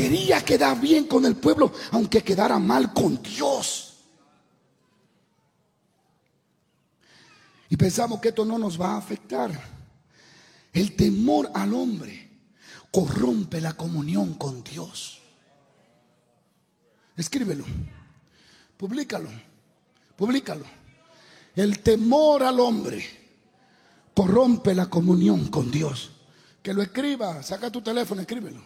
quería quedar bien con el pueblo, aunque quedara mal con Dios. Y pensamos que esto no nos va a afectar. El temor al hombre corrompe la comunión con Dios. Escríbelo, públicalo. El temor al hombre corrompe la comunión con Dios. Que lo escriba, saca tu teléfono, escríbelo.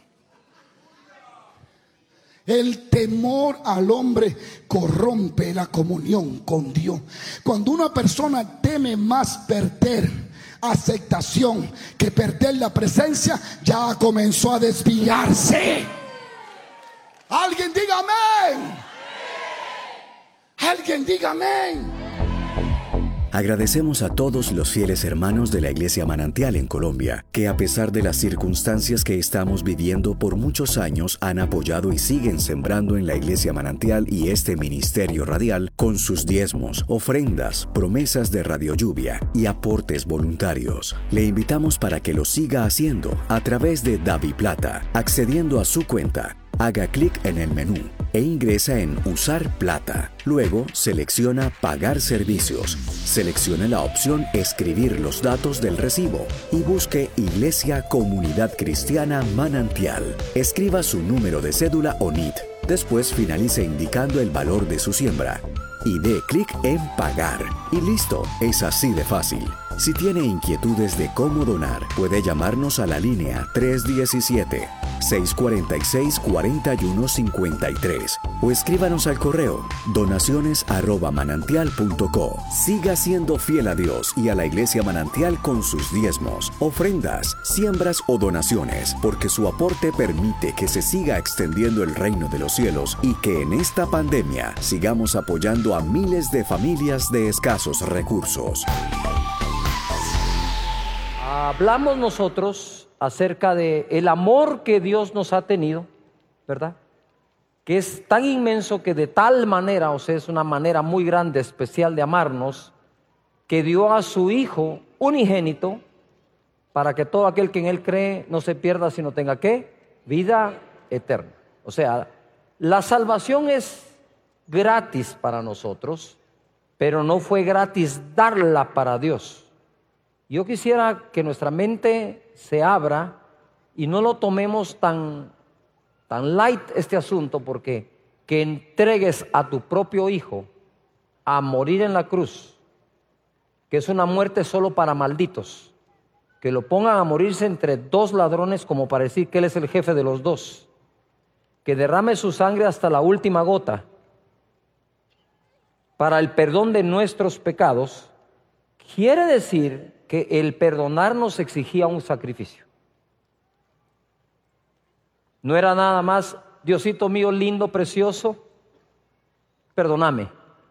El temor al hombre corrompe la comunión con Dios. Cuando una persona teme más perder aceptación que perder la presencia, ya comenzó a desviarse. Alguien diga amén. Alguien diga amén. Agradecemos a todos los fieles hermanos de la Iglesia Manantial en Colombia, que a pesar de las circunstancias que estamos viviendo por muchos años han apoyado y siguen sembrando en la Iglesia Manantial y este ministerio radial con sus diezmos, ofrendas, promesas de Radio Lluvia y aportes voluntarios. Le invitamos para que lo siga haciendo a través de DaviPlata, accediendo a su cuenta. Haga clic en el menú e ingresa en Usar Plata. Luego selecciona Pagar servicios. Seleccione la opción Escribir los datos del recibo y busque Iglesia Comunidad Cristiana Manantial. Escriba su número de cédula o NIT. Después finalice indicando el valor de su siembra y dé clic en Pagar. Y listo, es así de fácil. Si tiene inquietudes de cómo donar, puede llamarnos a la línea 317-646-4153 o escríbanos al correo donaciones@manantial.co. Siga siendo fiel a Dios y a la Iglesia Manantial con sus diezmos, ofrendas, siembras o donaciones, porque su aporte permite que se siga extendiendo el reino de los cielos y que en esta pandemia sigamos apoyando a miles de familias de escasos recursos. Hablamos nosotros acerca de el amor que Dios nos ha tenido, ¿verdad? Que es tan inmenso que de tal manera, o sea, es una manera muy grande, especial de amarnos, que dio a su Hijo unigénito para que todo aquel que en Él cree no se pierda, sino tenga ¿qué? Vida eterna. O sea, la salvación es gratis para nosotros, pero no fue gratis darla para Dios. Yo quisiera que nuestra mente se abra y no lo tomemos tan light este asunto, porque que entregues a tu propio hijo a morir en la cruz, que es una muerte solo para malditos, que lo pongan a morirse entre dos ladrones como para decir que él es el jefe de los dos, que derrame su sangre hasta la última gota para el perdón de nuestros pecados, quiere decir que el perdonarnos exigía un sacrificio. No era nada más, Diosito mío lindo, precioso, perdóname.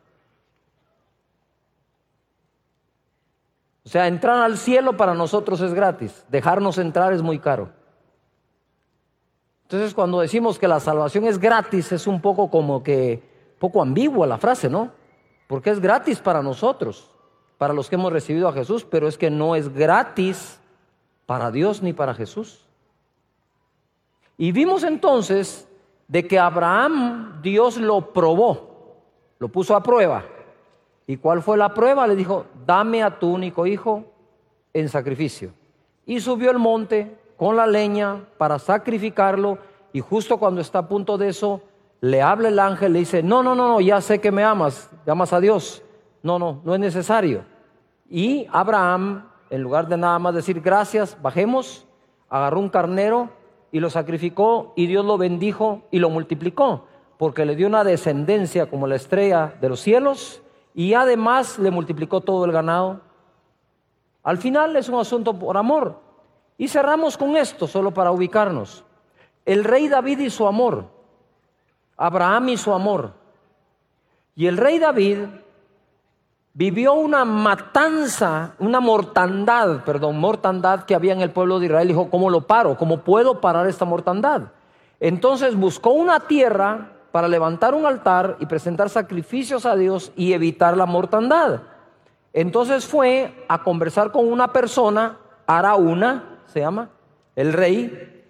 O sea, entrar al cielo para nosotros es gratis, dejarnos entrar es muy caro. Entonces, cuando decimos que la salvación es gratis, es un poco como que, poco ambigua la frase, ¿no? Porque es gratis para nosotros, para los que hemos recibido a Jesús, pero es que no es gratis para Dios ni para Jesús. Y vimos entonces de que Abraham, Dios lo probó, lo puso a prueba. ¿Y cuál fue la prueba? Le dijo, dame a tu único hijo en sacrificio. Y subió el monte con la leña para sacrificarlo, y justo cuando está a punto de eso, le habla el ángel, le dice, no, ya sé que me amas a Dios. No es necesario. Y Abraham, en lugar de nada más decir gracias, bajemos, agarró un carnero y lo sacrificó, y Dios lo bendijo y lo multiplicó, porque le dio una descendencia como la estrella de los cielos, y además le multiplicó todo el ganado. Al final es un asunto por amor. Y cerramos con esto, solo para ubicarnos. El rey David y su amor, Abraham y su amor. Y el rey David vivió una matanza, una mortandad que había en el pueblo de Israel. Dijo, ¿cómo lo paro? ¿Cómo puedo parar esta mortandad? Entonces buscó una tierra para levantar un altar y presentar sacrificios a Dios y evitar la mortandad. Entonces fue a conversar con una persona, Araúna se llama, el rey,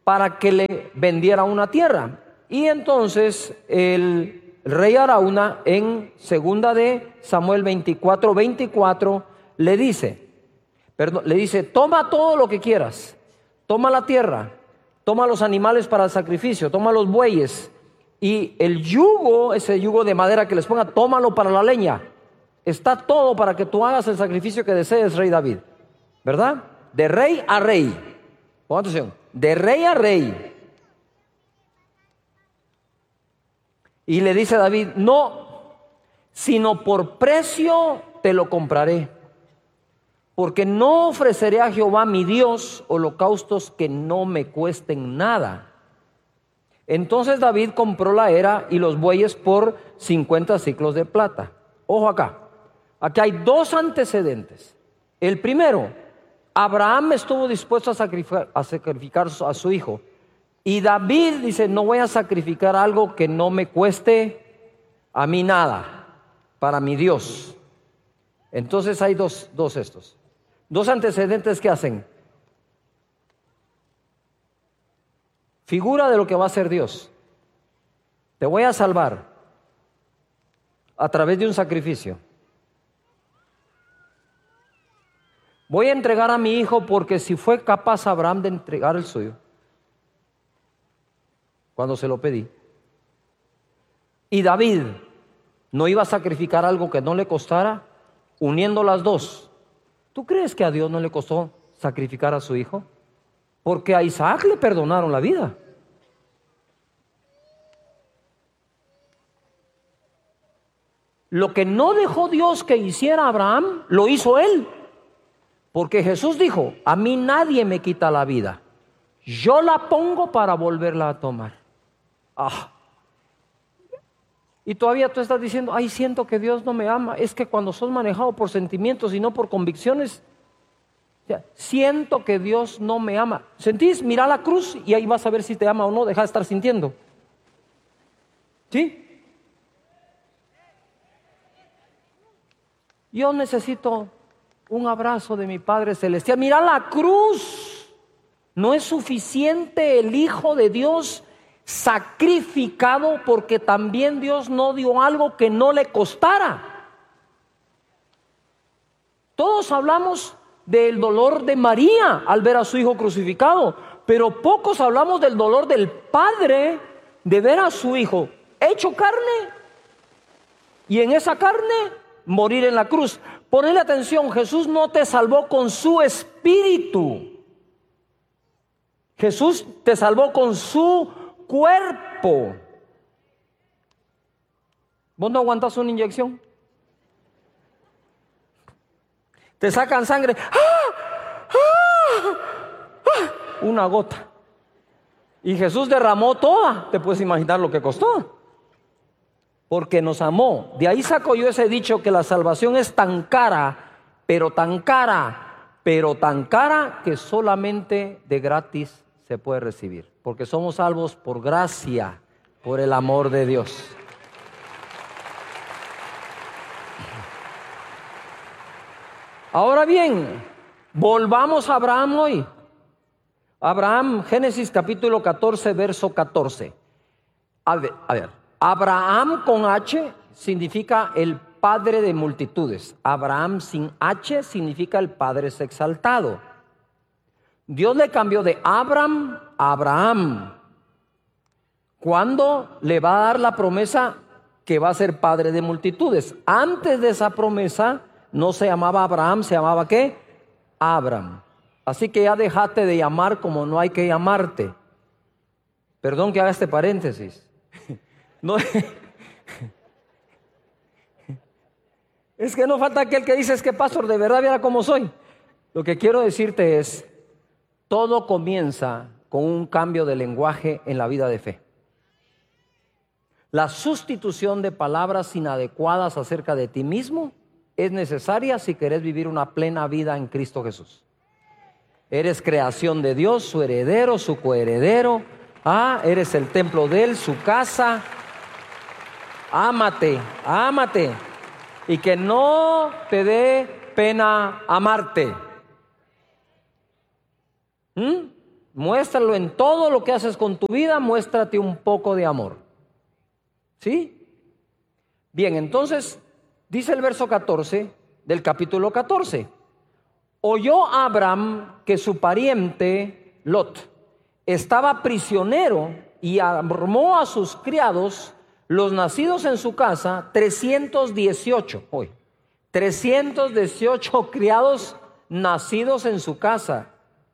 para que le vendiera una tierra. Y entonces el rey Arauna, en 2 de Samuel 24:24, le dice, toma todo lo que quieras, toma la tierra, toma los animales para el sacrificio, toma los bueyes, y el yugo, ese yugo de madera que les ponga, tómalo para la leña. Está todo para que tú hagas el sacrificio que desees, rey David, ¿verdad? De rey a rey. Pon atención, de rey a rey. Y le dice David, no, sino por precio te lo compraré, porque no ofreceré a Jehová mi Dios holocaustos que no me cuesten nada. Entonces David compró la era y los bueyes por 50 siclos de plata. Ojo acá, aquí hay dos antecedentes. El primero, Abraham estuvo dispuesto a sacrificar a su hijo. Y David dice, no voy a sacrificar algo que no me cueste a mí nada, para mi Dios. Entonces hay dos antecedentes que hacen figura de lo que va a hacer Dios. Te voy a salvar a través de un sacrificio. Voy a entregar a mi hijo porque si fue capaz Abraham de entregar el suyo, cuando se lo pedí, y David no iba a sacrificar algo que no le costara, uniendo las dos, ¿tú crees que a Dios no le costó sacrificar a su hijo? Porque a Isaac le perdonaron la vida. Lo que no dejó Dios que hiciera Abraham, lo hizo él. Porque Jesús dijo, a mí nadie me quita la vida, yo la pongo para volverla a tomar. Y todavía tú estás diciendo, ay, siento que Dios no me ama. Es que cuando sos manejado por sentimientos y no por convicciones, siento que Dios no me ama. ¿Sentís? Mira la cruz y ahí vas a ver si te ama o no. Deja de estar sintiendo. ¿Sí? Yo necesito un abrazo de mi Padre Celestial. Mira la cruz. No es suficiente el Hijo de Dios sacrificado, porque también Dios no dio algo que no le costara. Todos hablamos del dolor de María al ver a su hijo crucificado, pero pocos hablamos del dolor del Padre de ver a su hijo hecho carne y en esa carne morir en la cruz. Ponle atención, Jesús no te salvó con su espíritu, Jesús te salvó con su cuerpo. ¿Vos no aguantás una inyección? Te sacan sangre, una gota, y Jesús derramó toda. Te puedes imaginar lo que costó, porque nos amó. De ahí saco yo ese dicho que la salvación es tan cara, pero tan cara, pero tan cara, que solamente de gratis se puede recibir, porque somos salvos por gracia, por el amor de Dios. Ahora bien, volvamos a Abraham hoy. Abraham, Génesis capítulo 14, verso 14. A ver, Abraham con H significa el padre de multitudes. Abraham sin H significa el padre es exaltado. Dios le cambió de Abram a Abraham. ¿Cuándo le va a dar la promesa que va a ser padre de multitudes? Antes de esa promesa no se llamaba Abraham, se llamaba ¿qué? Abram. Así que ya dejate de llamar como no hay que llamarte. Perdón que haga este paréntesis. No, es que no falta aquel que dice, es que pastor, de verdad viera cómo soy. Lo que quiero decirte es, todo comienza con un cambio de lenguaje en la vida de fe. La sustitución de palabras inadecuadas acerca de ti mismo es necesaria si querés vivir una plena vida en Cristo Jesús. Eres creación de Dios, su heredero, su coheredero. Eres el templo de Él, su casa. Ámate, ámate. Y que no te dé pena amarte. Muéstralo en todo lo que haces con tu vida, muéstrate un poco de amor. ¿Sí? Bien, entonces, dice el verso 14 del capítulo 14. Oyó Abram que su pariente Lot estaba prisionero y armó a sus criados, los nacidos en su casa, 318. Hoy, 318 criados nacidos en su casa.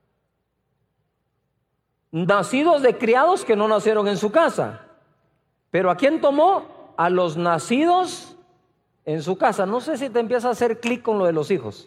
Nacidos de criados que no nacieron en su casa. Pero ¿a quién tomó? A los nacidos en su casa. No sé si te empieza a hacer clic con lo de los hijos.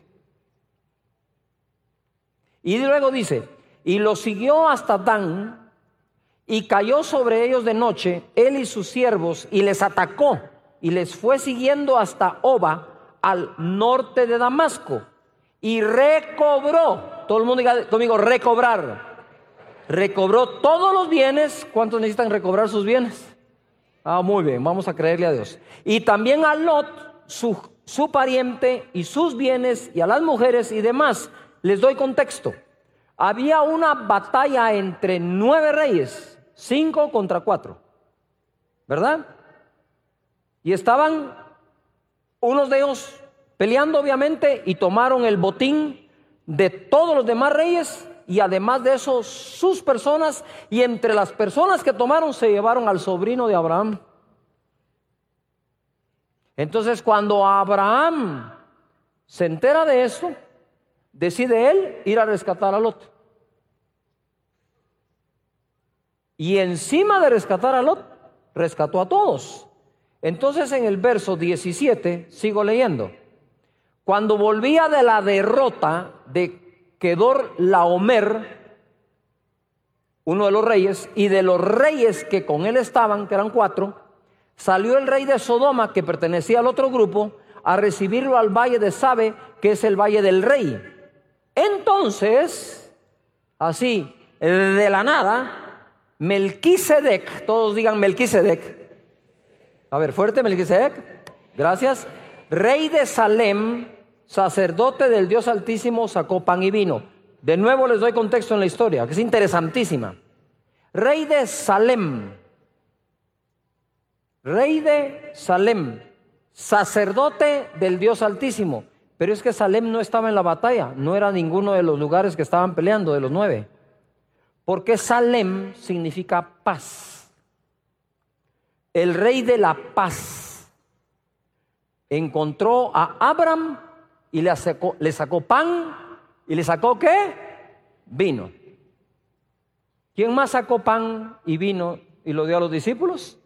Y luego dice, y los siguió hasta Dan, y cayó sobre ellos de noche, él y sus siervos, y les atacó, y les fue siguiendo hasta Oba, al norte de Damasco, y recobró, todo el mundo diga conmigo, recobrar. Recobró todos los bienes. ¿Cuántos necesitan recobrar sus bienes? Muy bien, vamos a creerle a Dios. Y también a Lot, su pariente, y sus bienes, y a las mujeres y demás. Les doy contexto. Había una batalla entre 9 reyes, 5 contra 4, ¿verdad? Y estaban unos de ellos peleando, obviamente, y tomaron el botín de todos los demás reyes, y además de eso sus personas, y entre las personas que tomaron se llevaron al sobrino de Abraham. Entonces, cuando Abraham se entera de esto, decide él ir a rescatar a Lot. Y encima de rescatar a Lot, rescató a todos. Entonces, en el verso 17, sigo leyendo. Cuando volvía de la derrota de Kedor Laomer, uno de los reyes, y de los reyes que con él estaban, que eran 4, salió el rey de Sodoma, que pertenecía al otro grupo, a recibirlo al valle de Sabe, que es el valle del rey. Entonces, así, de la nada, Melquisedec, todos digan Melquisedec. A ver, fuerte, Melquisedec. Gracias. Rey de Salem, sacerdote del Dios Altísimo, sacó pan y vino. De nuevo les doy contexto en la historia, que es interesantísima. Rey de Salem, sacerdote del Dios Altísimo. Pero es que Salem no estaba en la batalla, no era ninguno de los lugares que estaban peleando, de los 9. Porque Salem significa paz. El rey de la paz encontró a Abram y le sacó pan y le sacó ¿qué? Vino. ¿Quién más sacó pan y vino y lo dio a los discípulos?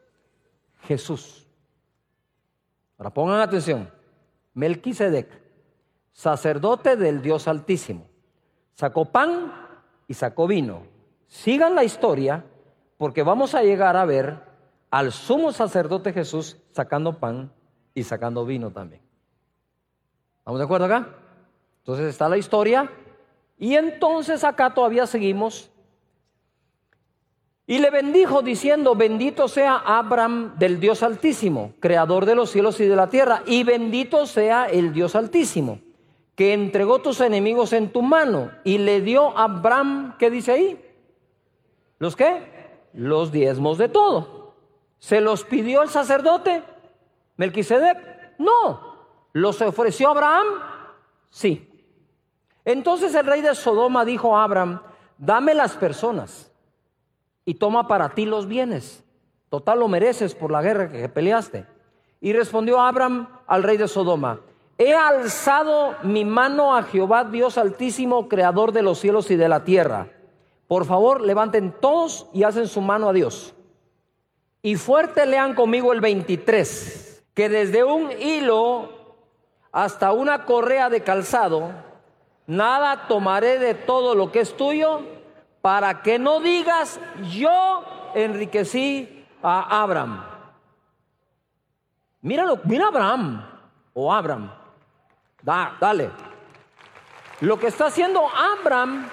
Jesús. Ahora pongan atención. Melquisedec, sacerdote del Dios Altísimo, sacó pan y sacó vino. Sigan la historia porque vamos a llegar a ver al sumo sacerdote Jesús sacando pan y sacando vino también. ¿Estamos de acuerdo acá? Entonces está la historia y entonces acá todavía seguimos. Y le bendijo diciendo, bendito sea Abram del Dios Altísimo, creador de los cielos y de la tierra, y bendito sea el Dios Altísimo, que entregó tus enemigos en tu mano, y le dio a Abram, ¿qué dice ahí? ¿Los qué? Los diezmos de todo. ¿Se los pidió el sacerdote Melquisedec? No. ¿Los ofreció Abraham? Sí. Entonces el rey de Sodoma dijo a Abram, dame las personas y toma para ti los bienes. Total lo mereces por la guerra que peleaste. Y respondió Abram al rey de Sodoma, he alzado mi mano a Jehová Dios Altísimo, creador de los cielos y de la tierra. Por favor, levanten todos y hacen su mano a Dios. Y fuerte lean conmigo el 23, que desde un hilo hasta una correa de calzado, nada tomaré de todo lo que es tuyo, para que no digas, yo enriquecí a Abram. Míralo, mira Abraham o Abram. Dale. Lo que está haciendo Abram,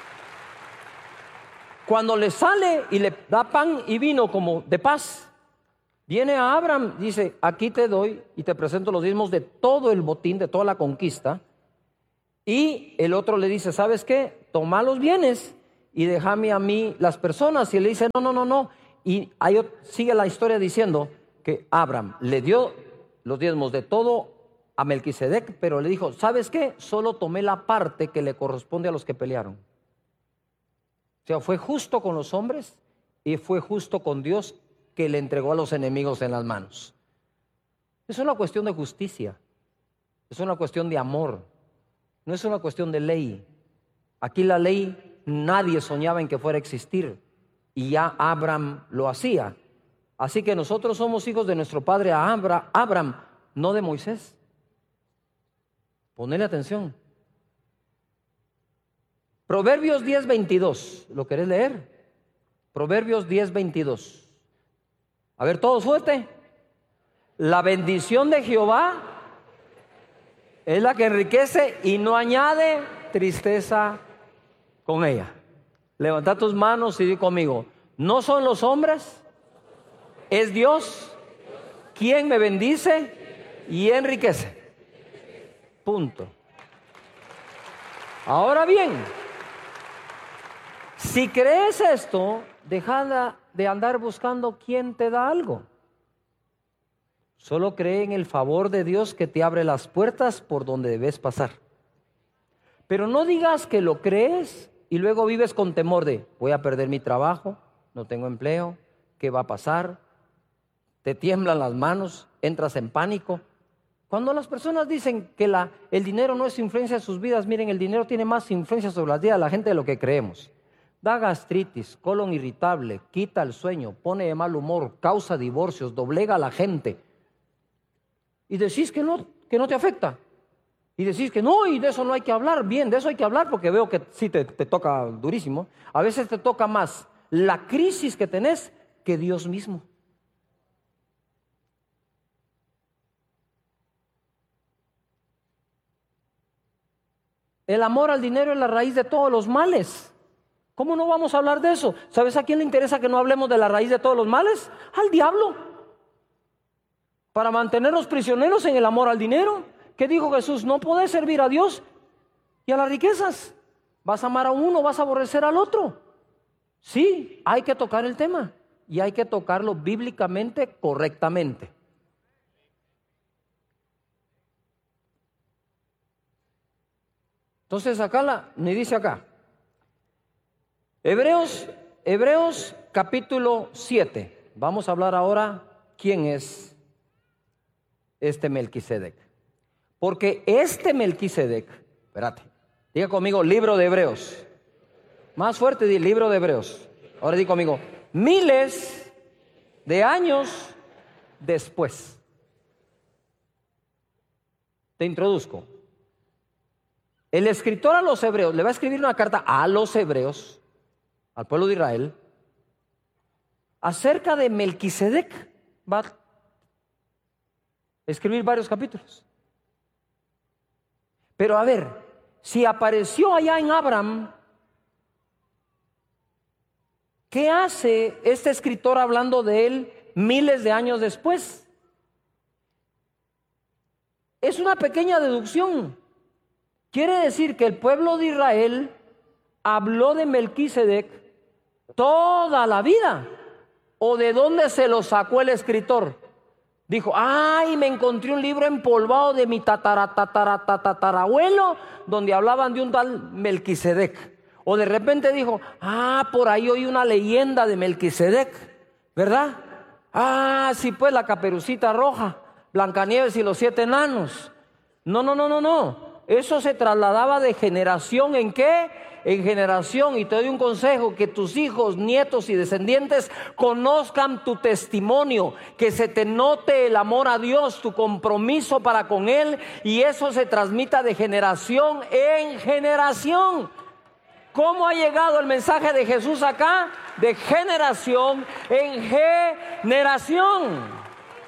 cuando le sale y le da pan y vino como de paz, viene a Abram, dice, aquí te doy y te presento los diezmos de todo el botín, de toda la conquista. Y el otro le dice, ¿sabes qué? Toma los bienes y déjame a mí las personas. Y él dice, no. Y ahí sigue la historia diciendo que Abraham le dio los diezmos de todo a Melquisedec, pero le dijo, ¿sabes qué? Solo tomé la parte que le corresponde a los que pelearon. O sea, fue justo con los hombres y fue justo con Dios, que le entregó a los enemigos en las manos. Es una cuestión de justicia, es una cuestión de amor, no es una cuestión de ley. Aquí la ley nadie soñaba en que fuera a existir y ya Abraham lo hacía. Así que nosotros somos hijos de nuestro padre Abraham, no de Moisés. Ponle atención. Proverbios 10:22, ¿lo querés leer? Proverbios 10:22. A ver, todos fuerte. La bendición de Jehová es la que enriquece y no añade tristeza con ella. Levanta tus manos y di conmigo, no son los hombres, es Dios quien me bendice y enriquece. Punto. Ahora bien, si crees esto, deja de andar buscando quién te da algo. Solo cree en el favor de Dios que te abre las puertas por donde debes pasar. Pero no digas que lo crees y luego vives con temor de, voy a perder mi trabajo, no tengo empleo, ¿qué va a pasar? Te tiemblan las manos, entras en pánico. Cuando las personas dicen que el dinero no es influencia en sus vidas, miren, el dinero tiene más influencia sobre las vidas de la gente de lo que creemos. Da gastritis, colon irritable, quita el sueño, pone de mal humor, causa divorcios, doblega a la gente. Y decís que no te afecta. Y decís que no, y de eso no hay que hablar. Bien, de eso hay que hablar porque veo que sí te toca durísimo. A veces te toca más la crisis que tenés que Dios mismo. El amor al dinero es la raíz de todos los males. ¿Cómo no vamos a hablar de eso? ¿Sabes a quién le interesa que no hablemos de la raíz de todos los males? Al diablo. Para mantenernos prisioneros en el amor al dinero. ¿Qué dijo Jesús? No podés servir a Dios y a las riquezas. Vas a amar a uno, vas a aborrecer al otro. Sí, hay que tocar el tema y hay que tocarlo bíblicamente, correctamente. Entonces acá me dice acá, Hebreos capítulo 7. Vamos a hablar ahora quién es este Melquisedec. Porque este Melquisedec, espérate, diga conmigo, libro de Hebreos. Más fuerte, di libro de Hebreos. Ahora di conmigo, miles de años después. Te introduzco. El escritor a los hebreos le va a escribir una carta a los hebreos, al pueblo de Israel, acerca de Melquisedec. Va a escribir varios capítulos. Pero a ver, si apareció allá en Abraham, ¿qué hace este escritor hablando de él miles de años después? Es una pequeña deducción. Quiere decir que el pueblo de Israel habló de Melquisedec toda la vida. ¿O de dónde se lo sacó el escritor? Dijo, ay, me encontré un libro empolvado de mi tatarabuelo donde hablaban de un tal Melquisedec. O de repente dijo, por ahí oí una leyenda de Melquisedec, ¿verdad? Sí, pues la Caperucita Roja, Blancanieves y los 7 enanos. No. Eso se trasladaba de generación en qué? En generación. Y te doy un consejo, que tus hijos, nietos y descendientes conozcan tu testimonio, que se te note el amor a Dios, tu compromiso para con Él, y eso se transmita de generación en generación. ¿Cómo ha llegado el mensaje de Jesús acá? De generación en generación.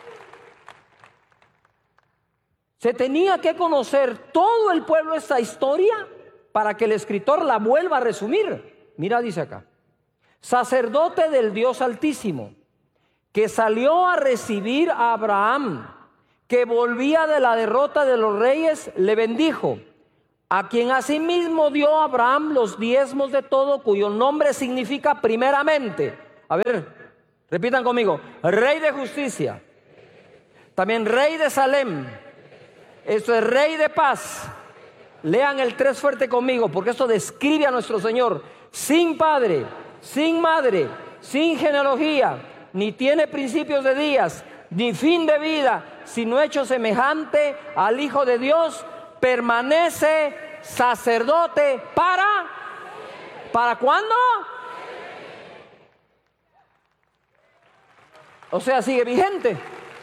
Se tenía que conocer todo el pueblo esta historia para que el escritor la vuelva a resumir. Mira, dice acá, sacerdote del Dios Altísimo, que salió a recibir a Abraham, que volvía de la derrota de los reyes, le bendijo. a quien asimismo dio Abraham los diezmos de todo, cuyo nombre significa primeramente. A ver, repitan conmigo: Rey de justicia. También Rey de Salem. Esto es Rey de paz. Lean el 3 fuerte conmigo, porque esto describe a nuestro Señor: sin padre, sin madre, sin genealogía, ni tiene principios de días, ni fin de vida, sino hecho semejante al Hijo de Dios, permanece sacerdote ¿para cuándo? O sea, sigue vigente.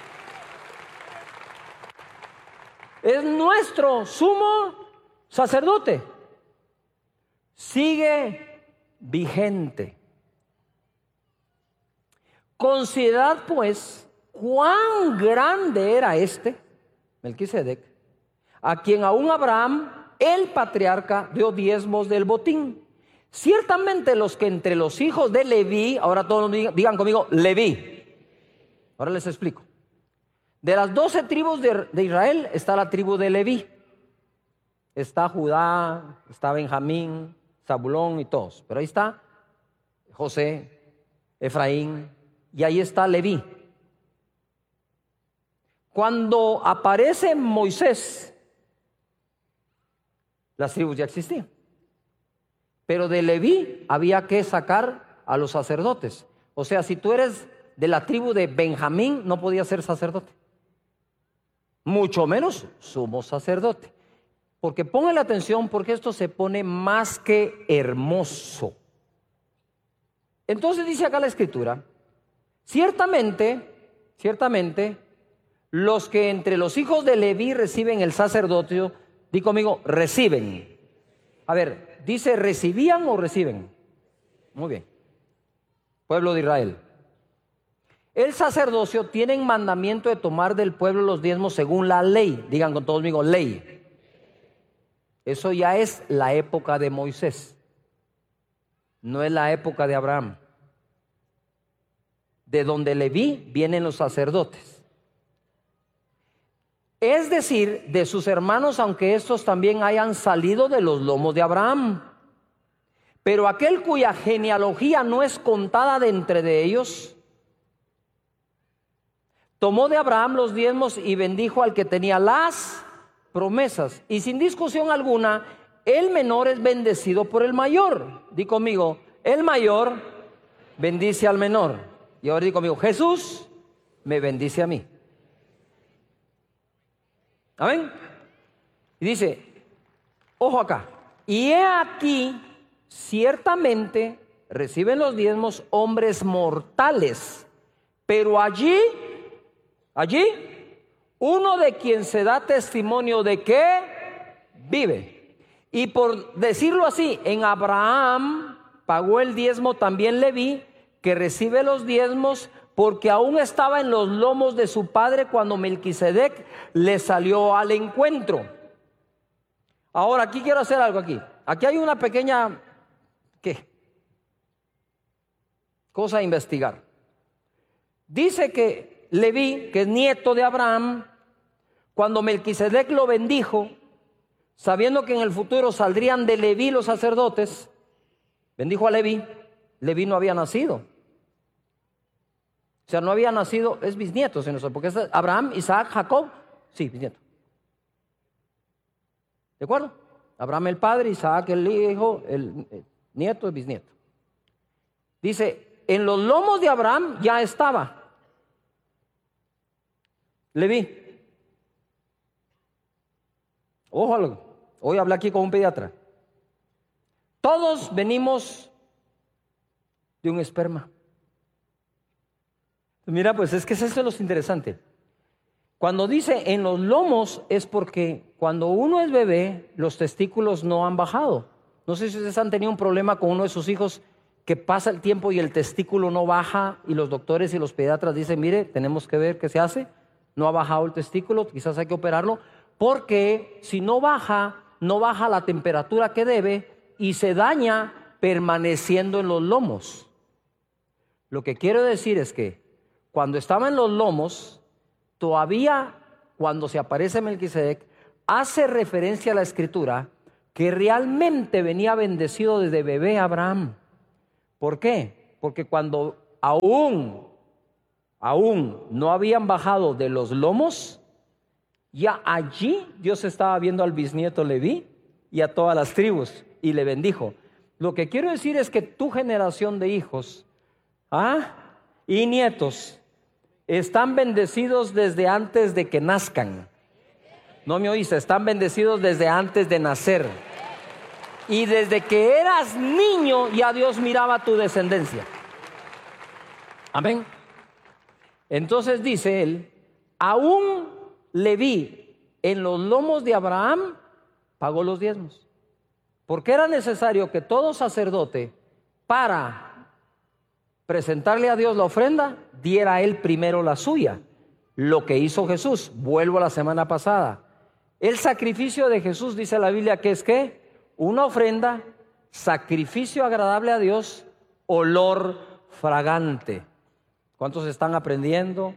Es nuestro sumo sacerdote. Sigue vigente. Considerad pues cuán grande era Melquisedec, a quien aún Abraham, el patriarca, dio diezmos del botín. Ciertamente los que entre los hijos de Leví, ahora todos digan conmigo, Leví. Ahora les explico. De las 12 tribus de Israel está la tribu de Leví. Está Judá, está Benjamín, Zabulón y todos. Pero ahí está José, Efraín, y ahí está Leví. Cuando aparece Moisés, las tribus ya existían. Pero de Leví había que sacar a los sacerdotes. O sea, si tú eres de la tribu de Benjamín, no podías ser sacerdote. Mucho menos sumo sacerdote. Porque pongan la atención, porque esto se pone más que hermoso. Entonces dice acá la Escritura: ciertamente, los que entre los hijos de Leví reciben el sacerdocio, di conmigo, reciben. A ver, dice recibían o reciben. Muy bien. Pueblo de Israel. El sacerdocio tiene mandamiento de tomar del pueblo los diezmos según la ley. Digan con todos conmigo, ley. Eso ya es la época de Moisés. No es la época de Abraham. De donde Leví vienen los sacerdotes. Es decir, de sus hermanos, aunque estos también hayan salido de los lomos de Abraham. Pero aquel cuya genealogía no es contada de entre de ellos, tomó de Abraham los diezmos y bendijo al que tenía las promesas. Y sin discusión alguna, el menor es bendecido por el mayor. Di conmigo, el mayor bendice al menor. Y ahora di conmigo, Jesús me bendice a mí. Amén. Y dice, ojo acá, y he aquí, ciertamente reciben los diezmos hombres mortales, pero allí, uno de quien se da testimonio de que vive. Y por decirlo así, en Abraham pagó el diezmo también Leví, que recibe los diezmos porque aún estaba en los lomos de su padre cuando Melquisedec le salió al encuentro. Ahora, aquí quiero hacer algo aquí. Aquí hay una pequeña, cosa a investigar. Dice que Leví, que es nieto de Abraham, cuando Melquisedec lo bendijo, sabiendo que en el futuro saldrían de Leví los sacerdotes, bendijo a Leví. Leví no había nacido. O sea, no había nacido, es bisnieto, porque es Abraham, Isaac, Jacob, sí, bisnieto. ¿De acuerdo? Abraham el padre, Isaac el hijo, el nieto es bisnieto. Dice, en los lomos de Abraham ya estaba Leví. Ojo algo, hoy hablé aquí con un pediatra. Todos venimos de un esperma. Mira, pues es que eso es lo interesante. Cuando dice en los lomos es porque cuando uno es bebé, los testículos no han bajado. No sé si ustedes han tenido un problema con uno de sus hijos que pasa el tiempo y el testículo no baja y los doctores y los pediatras dicen, mire, tenemos que ver qué se hace. No ha bajado el testículo, quizás hay que operarlo, porque si no baja la temperatura que debe y se daña permaneciendo en los lomos. Lo que quiero decir es que cuando estaba en los lomos, todavía cuando se aparece Melquisedec, hace referencia a la Escritura que realmente venía bendecido desde bebé Abraham. ¿Por qué? Porque cuando aún no habían bajado de los lomos, ya allí Dios estaba viendo al bisnieto Leví y a todas las tribus y le bendijo. Lo que quiero decir es que tu generación de hijos y nietos están bendecidos desde antes de que nazcan. ¿No me oíste? Están bendecidos desde antes de nacer. Y desde que eras niño ya Dios miraba tu descendencia. Amén. Entonces dice él, aún Leví en los lomos de Abraham pagó los diezmos. Porque era necesario que todo sacerdote, para presentarle a Dios la ofrenda, diera él primero la suya. Lo que hizo Jesús. Vuelvo a la semana pasada. El sacrificio de Jesús, dice la Biblia, que es ¿qué? Una ofrenda, sacrificio agradable a Dios, olor fragante. ¿Cuántos están aprendiendo?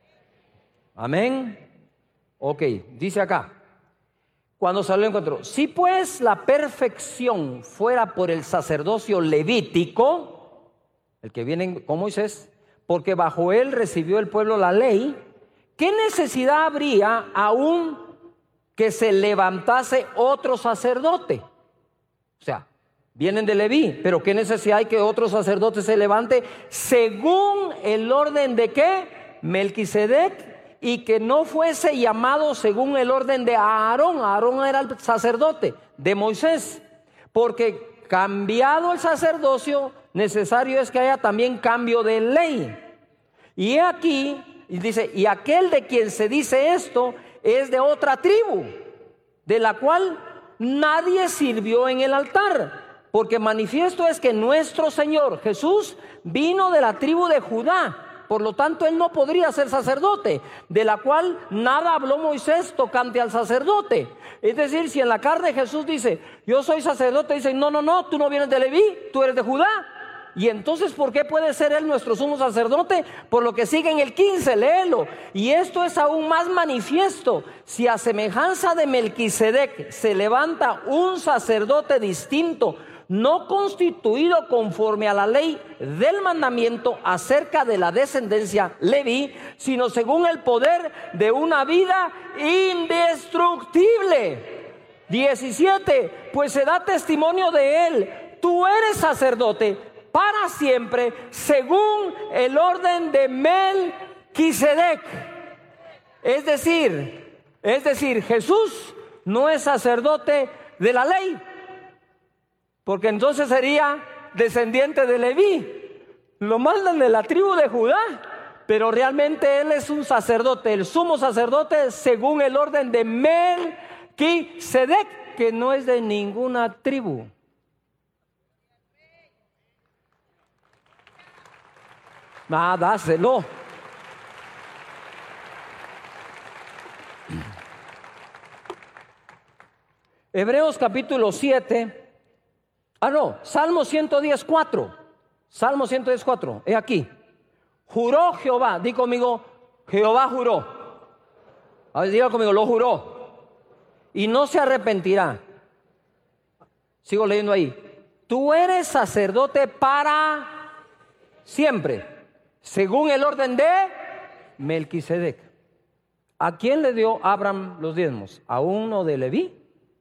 Amén. Ok, dice acá, cuando salió el encuentro, si pues la perfección fuera por el sacerdocio levítico, el que viene con Moisés, porque bajo él recibió el pueblo la ley, ¿qué necesidad habría aún que se levantase otro sacerdote? O sea, vienen de Leví, pero ¿qué necesidad hay que otro sacerdote se levante según el orden de qué? Melquisedec, y que no fuese llamado según el orden de Aarón. Aarón era el sacerdote de Moisés, porque cambiado el sacerdocio, necesario es que haya también cambio de ley. Y aquí dice, y aquel de quien se dice esto es de otra tribu, de la cual nadie sirvió en el altar, porque manifiesto es que nuestro Señor Jesús vino de la tribu de Judá, por lo tanto él no podría ser sacerdote, de la cual nada habló Moisés tocante al sacerdote. Es decir, si en la carne Jesús dice, yo soy sacerdote, dicen, no, tú no vienes de Leví, tú eres de Judá. Y entonces, ¿por qué puede ser él nuestro sumo sacerdote? Por lo que sigue en el 15, léelo. Y esto es aún más manifiesto. Si a semejanza de Melquisedec se levanta un sacerdote distinto, no constituido conforme a la ley del mandamiento acerca de la descendencia Leví, sino según el poder de una vida indestructible. 17, pues se da testimonio de él, tú eres sacerdote para siempre, según el orden de Melquisedec. Es decir, Jesús no es sacerdote de la ley, porque entonces sería descendiente de Leví. Lo mandan de la tribu de Judá, pero realmente él es un sacerdote, el sumo sacerdote según el orden de Melquisedec, que no es de ninguna tribu. Dáselo. Hebreos capítulo 7. Salmo 110:4. Salmo 110:4. He aquí. Juró Jehová. Di conmigo, Jehová juró. A ver, diga conmigo, lo juró. Y no se arrepentirá. Sigo leyendo ahí. Tú eres sacerdote para siempre, según el orden de Melquisedec. ¿A quién le dio Abraham los diezmos? ¿A uno de Leví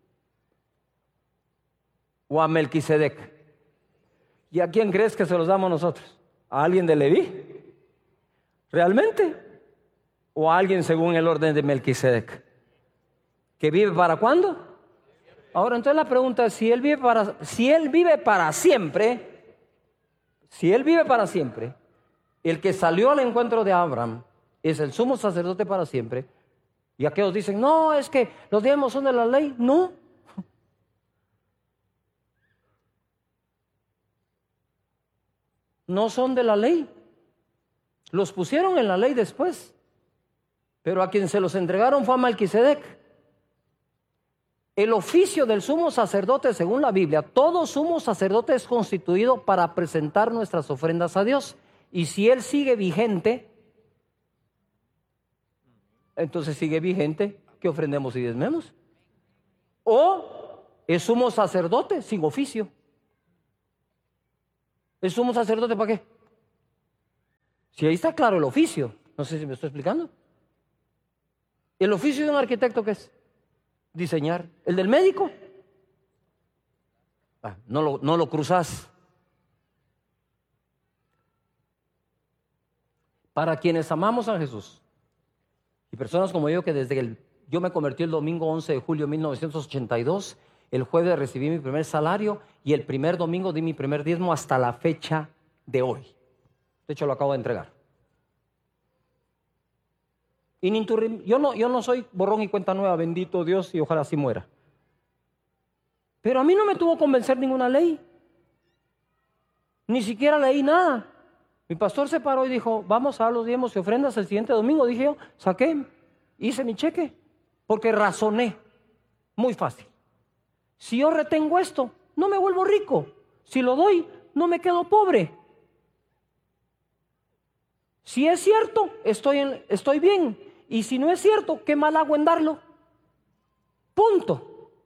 o a Melquisedec? ¿Y a quién crees que se los damos nosotros? ¿A alguien de Leví? ¿Realmente? ¿O a alguien según el orden de Melquisedec? ¿Que vive para cuándo? Ahora, entonces la pregunta es, si él vive para siempre, el que salió al encuentro de Abraham es el sumo sacerdote para siempre. Y aquellos dicen, no, es que los diezmos son de la ley. No. No son de la ley. Los pusieron en la ley después. Pero a quien se los entregaron fue a Melquisedec. El oficio del sumo sacerdote, según la Biblia, todo sumo sacerdote es constituido para presentar nuestras ofrendas a Dios. Y si él sigue vigente, entonces sigue vigente que ofrendemos y diezmemos. O es sumo sacerdote sin oficio. ¿Es sumo sacerdote para qué? Si ahí está claro el oficio. No sé si me estoy explicando. ¿El oficio de un arquitecto qué es? Diseñar. ¿El del médico? No lo cruzas. Para quienes amamos a Jesús y personas como yo, que yo me convertí el domingo 11 de julio de 1982, el jueves recibí mi primer salario y el primer domingo di mi primer diezmo hasta la fecha de hoy. De hecho, lo acabo de entregar. Yo no soy borrón y cuenta nueva, bendito Dios, y ojalá así muera. Pero a mí no me tuvo que convencer ninguna ley. Ni siquiera leí nada. Mi pastor se paró y dijo, vamos a dar los diezmos y ofrendas el siguiente domingo. Dije yo, hice mi cheque, porque razoné. Muy fácil. Si yo retengo esto, no me vuelvo rico. Si lo doy, no me quedo pobre. Si es cierto, estoy bien. Y si no es cierto, ¿qué mal hago en darlo? Punto.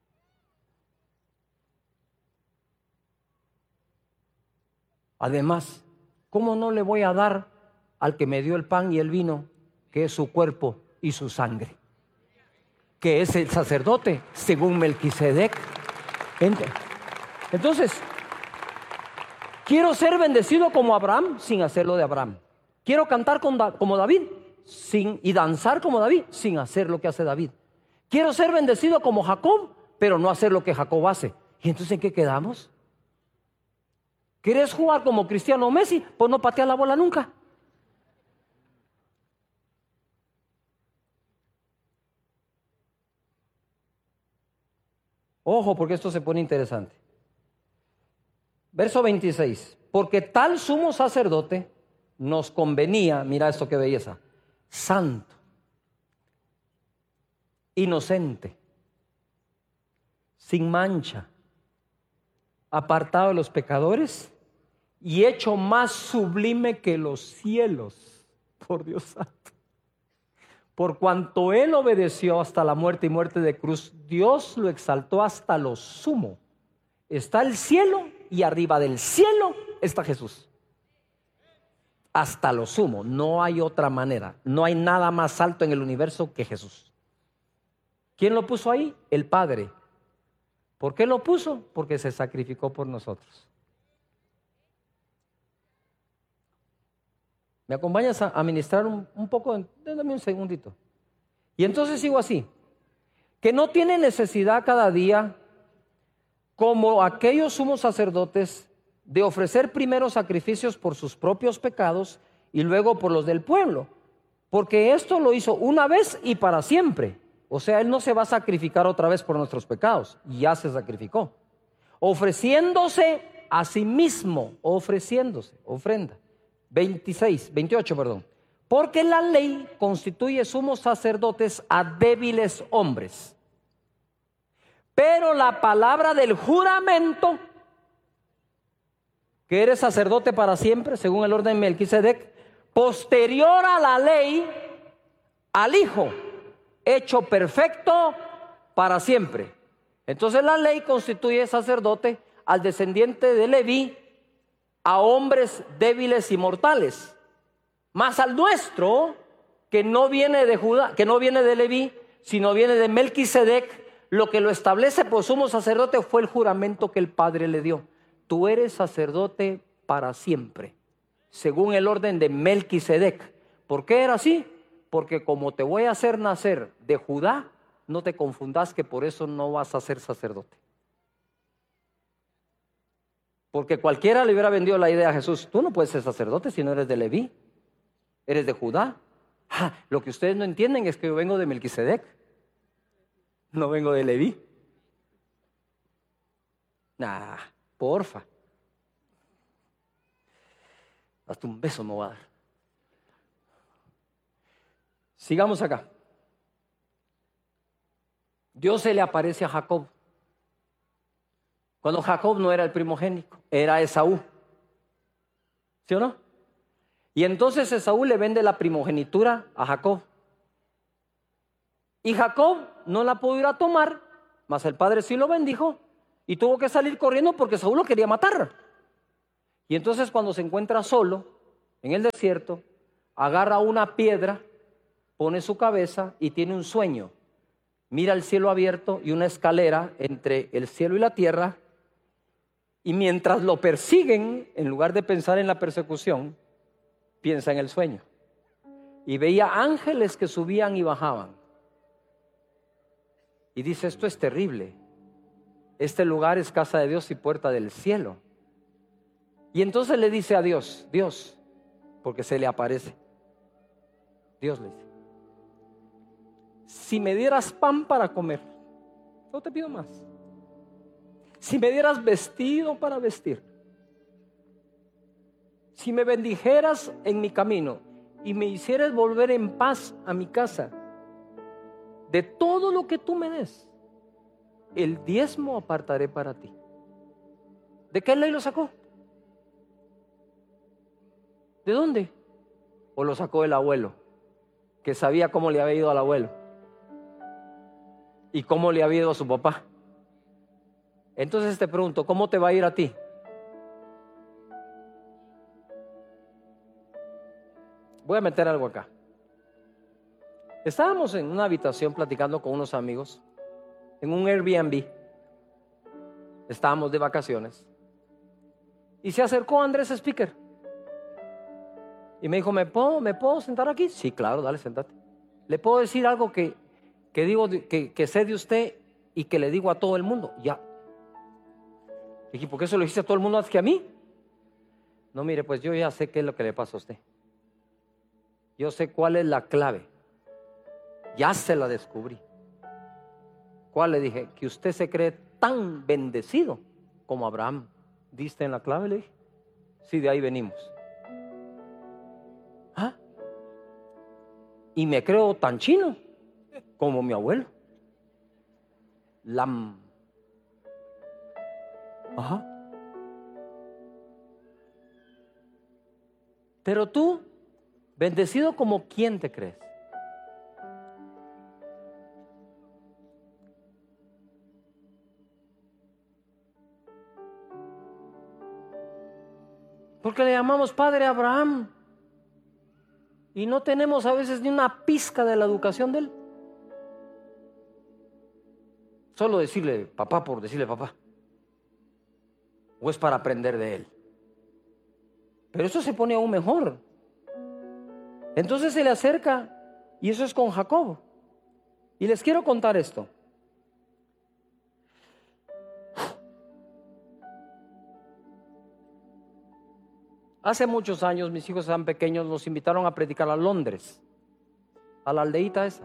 Además, ¿cómo no le voy a dar al que me dio el pan y el vino, que es su cuerpo y su sangre? Que es el sacerdote, según Melquisedec. Entonces, quiero ser bendecido como Abraham, sin hacerlo de Abraham. Quiero cantar como David, y danzar como David, sin hacer lo que hace David. Quiero ser bendecido como Jacob, pero no hacer lo que Jacob hace. ¿Y entonces en qué quedamos? ¿Quieres jugar como Cristiano Messi? Pues no patea la bola nunca. Ojo, porque esto se pone interesante. Verso 26. Porque tal sumo sacerdote nos convenía, mira esto qué belleza, santo, inocente, sin mancha, apartado de los pecadores y hecho más sublime que los cielos, por Dios santo. Por cuanto él obedeció hasta la muerte y muerte de cruz, Dios lo exaltó hasta lo sumo. Está el cielo y arriba del cielo está Jesús. Hasta lo sumo, no hay otra manera. No hay nada más alto en el universo que Jesús. ¿Quién lo puso ahí? El Padre. ¿Por qué lo puso? Porque se sacrificó por nosotros. ¿Me acompañas a ministrar un poco? Dame un segundito. Y entonces sigo así. Que no tiene necesidad cada día, como aquellos sumos sacerdotes, de ofrecer primero sacrificios por sus propios pecados y luego por los del pueblo. Porque esto lo hizo una vez y para siempre. O sea, él no se va a sacrificar otra vez por nuestros pecados. Ya se sacrificó. Ofreciéndose a sí mismo. Ofrenda. 28, perdón. Porque la ley constituye sumos sacerdotes a débiles hombres. Pero la palabra del juramento, que eres sacerdote para siempre, según el orden de Melquisedec, posterior a la ley, al Hijo, hecho perfecto para siempre. Entonces la ley constituye sacerdote al descendiente de Leví, a hombres débiles y mortales, más al nuestro, que no viene de Judá, que no viene de Leví, sino viene de Melquisedec. Lo que lo establece por sumo sacerdote fue el juramento que el Padre le dio. Tú eres sacerdote para siempre, según el orden de Melquisedec. ¿Por qué era así? Porque como te voy a hacer nacer de Judá, no te confundas que por eso no vas a ser sacerdote. Porque cualquiera le hubiera vendido la idea a Jesús. Tú no puedes ser sacerdote si no eres de Leví, eres de Judá. Lo que ustedes no entienden es que yo vengo de Melquisedec, no vengo de Leví. Porfa. Hasta un beso me voy a dar. Sigamos acá. Dios se le aparece a Jacob. Cuando Jacob no era el primogénito, era Esaú. ¿Sí o no? Y entonces Esaú le vende la primogenitura a Jacob. Y Jacob no la pudo ir a tomar, mas el padre sí lo bendijo y tuvo que salir corriendo porque Saúl lo quería matar. Y entonces cuando se encuentra solo en el desierto, agarra una piedra, pone su cabeza y tiene un sueño. Mira el cielo abierto y una escalera entre el cielo y la tierra, y mientras lo persiguen, en lugar de pensar en la persecución, piensa en el sueño. Y veía ángeles que subían y bajaban. Y dice, esto es terrible. Este lugar es casa de Dios y puerta del cielo. Y entonces le dice a Dios, Dios, porque se le aparece. Dios le dice, si me dieras pan para comer, no te pido más. Si me dieras vestido para vestir, si me bendijeras en mi camino y me hicieras volver en paz a mi casa, de todo lo que tú me des, el diezmo apartaré para ti. ¿De qué ley lo sacó? ¿De dónde? ¿O lo sacó el abuelo, que sabía cómo le había ido al abuelo y cómo le había ido a su papá? Entonces te pregunto, ¿cómo te va a ir a ti? Voy a meter algo acá. Estábamos en una habitación platicando con unos amigos en un Airbnb. Estábamos de vacaciones y se acercó Andrés Speaker y me dijo, ¿me puedo sentar aquí? Sí, claro, dale, sentate. ¿Le puedo decir algo que digo que sé de usted y que le digo a todo el mundo? Ya. Dije, ¿por qué eso lo dice a todo el mundo antes que a mí? No, mire, pues yo ya sé qué es lo que le pasa a usted. Yo sé cuál es la clave. Ya se la descubrí. ¿Cuál? Le dije, que usted se cree tan bendecido como Abraham. ¿Diste en la clave? Le dije. Sí, de ahí venimos. ¿Ah? Y me creo tan chino como mi abuelo. Ajá. Pero tú, bendecido como quién te crees. Porque le llamamos Padre Abraham y no tenemos a veces ni una pizca de la educación de él. Solo decirle papá por decirle papá. ¿O es para aprender de él? Pero eso se pone aún mejor. Entonces se le acerca, y eso es con Jacob. Y les quiero contar esto. Hace muchos años, mis hijos eran pequeños, nos invitaron a predicar a Londres, a la aldeíta esa.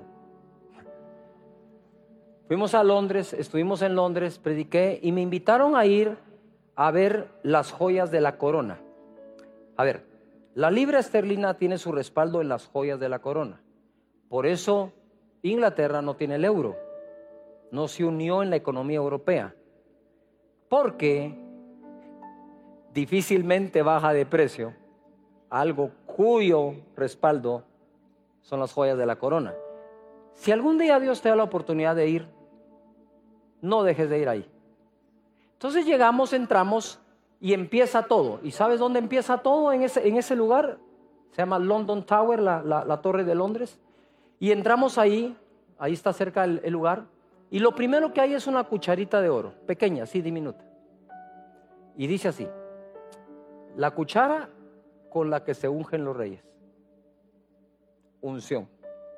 Fuimos a Londres, estuvimos en Londres, prediqué y me invitaron a ir a ver las joyas de la corona. A ver, la libra esterlina tiene su respaldo en las joyas de la corona. Por eso Inglaterra no tiene el euro, no se unió en la economía europea, porque difícilmente baja de precio algo cuyo respaldo son las joyas de la corona. Si algún día Dios te da la oportunidad de ir, no dejes de ir ahí. Entonces llegamos, entramos y empieza todo. ¿Y sabes dónde empieza todo en ese lugar? Se llama London Tower, la torre de Londres. Y entramos ahí está cerca el lugar. Y lo primero que hay es una cucharita de oro, pequeña, así diminuta. Y dice así: la cuchara con la que se ungen los reyes. Unción.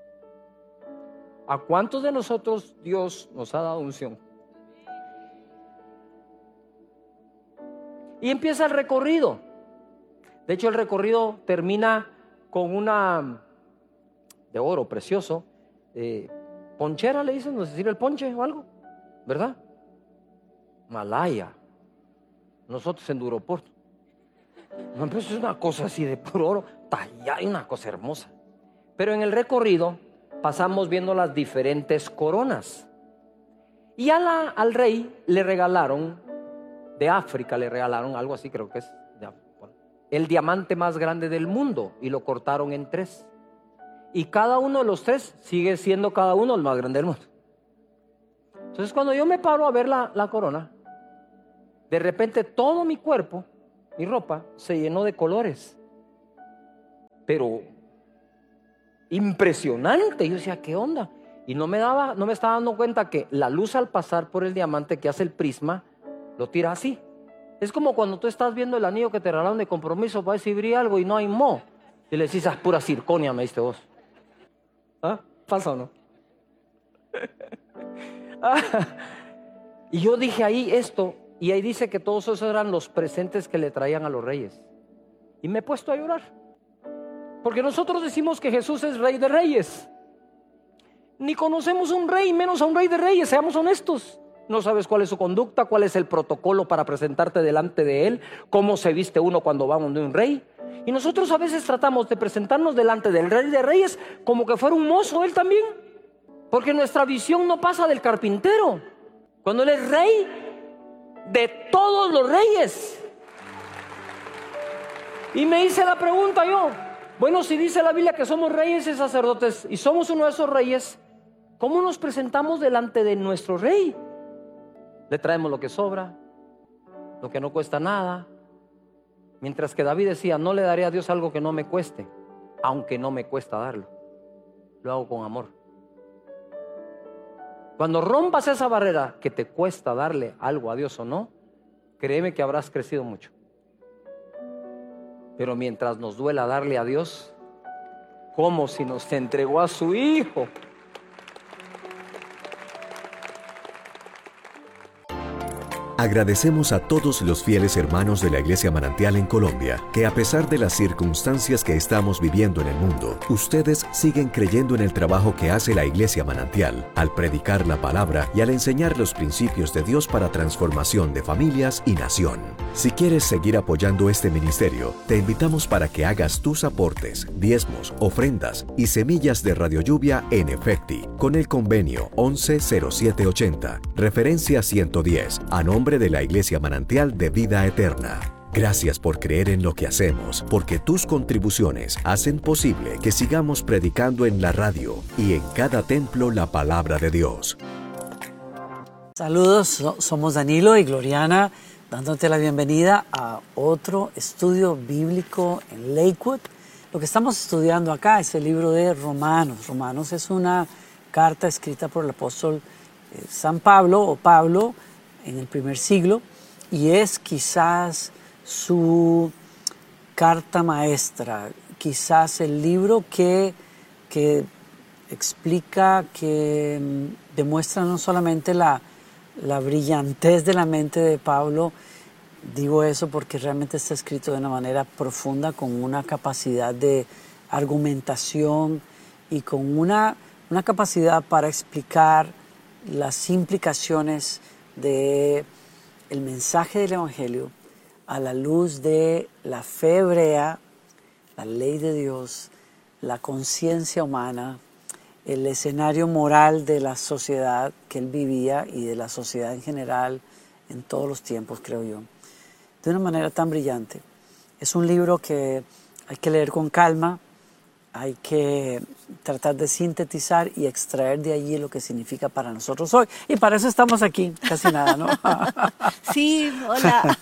¿A cuántos de nosotros Dios nos ha dado unción? Y empieza el recorrido. De hecho, el recorrido termina con una de oro precioso, ponchera le dicen, no sé si era el ponche o algo, ¿verdad? Malaya. Nosotros en Duroport. No, pero eso es una cosa así de puro oro, tallada, y una cosa hermosa. Pero en el recorrido pasamos viendo las diferentes coronas. Y al rey le regalaron, de África le regalaron algo así, creo que es el diamante más grande del mundo, y lo cortaron en 3. Y cada uno de los 3 sigue siendo cada uno el más grande del mundo. Entonces cuando yo me paro a ver la corona, de repente todo mi cuerpo, mi ropa, se llenó de colores. Pero impresionante. Yo decía, ¿qué onda? Y no me estaba dando cuenta que la luz al pasar por el diamante que hace el prisma, lo tira así. Es como cuando tú estás viendo el anillo que te regalaron de compromiso para ver si brilla algo y no hay mo. Y le decís, pura circonia, me diste vos. ¿Ah? ¿Falso o no? Y yo dije ahí esto, y ahí dice que todos esos eran los presentes que le traían a los reyes. Y me he puesto a llorar. Porque nosotros decimos que Jesús es Rey de Reyes. Ni conocemos un rey, menos a un Rey de Reyes, seamos honestos. No sabes cuál es su conducta, cuál es el protocolo para presentarte delante de Él, cómo se viste uno cuando va donde un rey. Y nosotros a veces tratamos de presentarnos delante del Rey de Reyes como que fuera un mozo Él también. Porque nuestra visión no pasa del carpintero, cuando Él es Rey de todos los reyes. Y me hice la pregunta yo, bueno, si dice la Biblia que somos reyes y sacerdotes y somos uno de esos reyes, ¿cómo nos presentamos delante de nuestro rey? Le traemos lo que sobra, lo que no cuesta nada. Mientras que David decía, no le daré a Dios algo que no me cueste, aunque no me cuesta darlo. Lo hago con amor. Cuando rompas esa barrera que te cuesta darle algo a Dios o no, créeme que habrás crecido mucho. Pero mientras nos duela darle a Dios, como si nos entregó a su Hijo. Agradecemos a todos los fieles hermanos de la Iglesia Manantial en Colombia, que a pesar de las circunstancias que estamos viviendo en el mundo, ustedes siguen creyendo en el trabajo que hace la Iglesia Manantial, al predicar la palabra y al enseñar los principios de Dios para transformación de familias y nación. Si quieres seguir apoyando este ministerio, te invitamos para que hagas tus aportes, diezmos, ofrendas y semillas de Radio Lluvia en Efecti, con el convenio 110780, referencia 110, a nombre de la Iglesia Manantial de Vida Eterna. Gracias por creer en lo que hacemos, porque tus contribuciones hacen posible que sigamos predicando en la radio y en cada templo la palabra de Dios. Saludos, somos Danilo y Gloriana, dándote la bienvenida a otro estudio bíblico en Lakewood. Lo que estamos estudiando acá es el libro de Romanos. Romanos es una carta escrita por el apóstol San Pablo o Pablo en el primer siglo, y es quizás su carta maestra, quizás el libro que explica, que demuestra no solamente la brillantez de la mente de Pablo. Digo eso porque realmente está escrito de una manera profunda, con una capacidad de argumentación y con una capacidad para explicar las implicaciones de el mensaje del Evangelio a la luz de la fe hebrea, la ley de Dios, la conciencia humana, el escenario moral de la sociedad que él vivía y de la sociedad en general en todos los tiempos, creo yo, de una manera tan brillante. Es un libro que hay que leer con calma, hay que tratar de sintetizar y extraer de allí lo que significa para nosotros hoy. Y para eso estamos aquí, casi nada, ¿no? Sí, hola.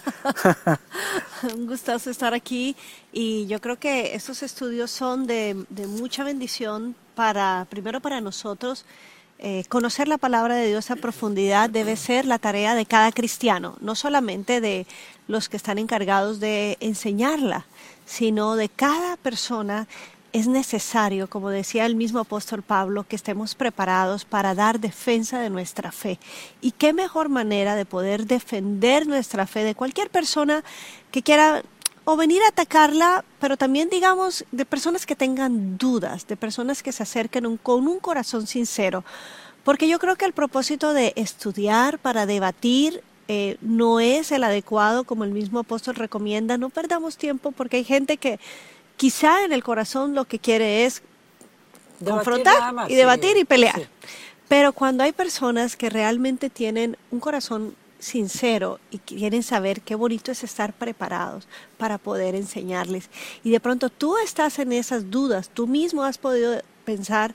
Un gustazo estar aquí. Y yo creo que estos estudios son de mucha bendición primero para nosotros. Conocer la palabra de Dios a profundidad debe ser la tarea de cada cristiano, no solamente de los que están encargados de enseñarla, sino de cada persona. Es necesario, como decía el mismo apóstol Pablo, que estemos preparados para dar defensa de nuestra fe. Y qué mejor manera de poder defender nuestra fe de cualquier persona que quiera o venir a atacarla, pero también, digamos, de personas que tengan dudas, de personas que se acerquen con un corazón sincero. Porque yo creo que el propósito de estudiar para debatir no es el adecuado, como el mismo apóstol recomienda. No perdamos tiempo, porque hay gente que quizá en el corazón lo que quiere es confrontar y debatir y pelear. Sí. Pero cuando hay personas que realmente tienen un corazón sincero y quieren saber, qué bonito es estar preparados para poder enseñarles. Y de pronto tú estás en esas dudas, tú mismo has podido pensar,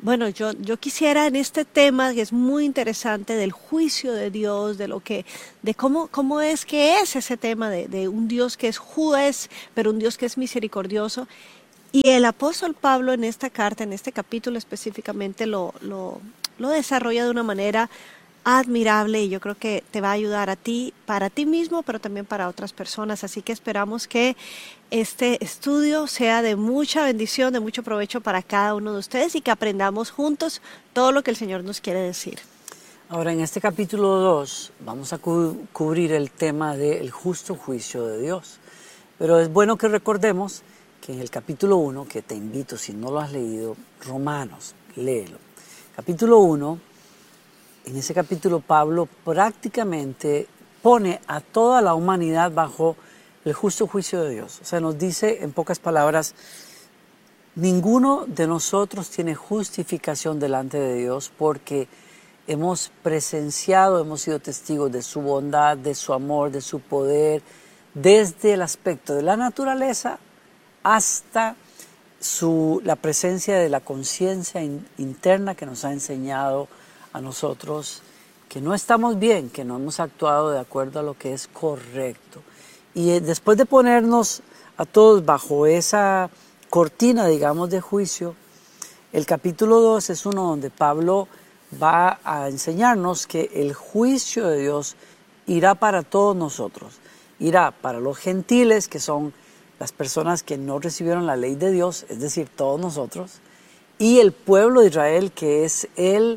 Bueno, yo quisiera en este tema que es muy interesante del juicio de Dios, de cómo es que es ese tema de un Dios que es juez, pero un Dios que es misericordioso. Y el apóstol Pablo en esta carta, en este capítulo específicamente, lo desarrolla de una manera admirable y yo creo que te va a ayudar a ti, para ti mismo, pero también para otras personas. Así que esperamos que este estudio sea de mucha bendición, de mucho provecho para cada uno de ustedes y que aprendamos juntos todo lo que el Señor nos quiere decir. Ahora, en este capítulo 2 vamos a cubrir el tema del justo juicio de Dios. Pero es bueno que recordemos que en el capítulo 1, que te invito, si no lo has leído, Romanos, léelo. Capítulo 1, en ese capítulo Pablo prácticamente pone a toda la humanidad bajo el justo juicio de Dios. O sea, nos dice en pocas palabras, ninguno de nosotros tiene justificación delante de Dios porque hemos presenciado, hemos sido testigos de su bondad, de su amor, de su poder, desde el aspecto de la naturaleza hasta la presencia de la conciencia interna que nos ha enseñado a nosotros que no estamos bien, que no hemos actuado de acuerdo a lo que es correcto. Y después de ponernos a todos bajo esa cortina, digamos, de juicio, el capítulo 2 es uno donde Pablo va a enseñarnos que el juicio de Dios irá para todos nosotros. Irá para los gentiles, que son las personas que no recibieron la ley de Dios, es decir, todos nosotros, y el pueblo de Israel, que es el